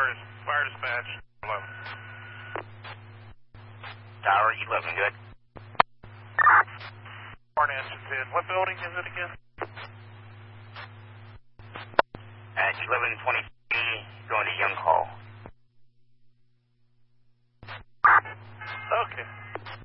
Fire dispatch, 11. Tower 11, good. Barn engine 10. What building is it again? At 11:23, going to Young Hall. Okay.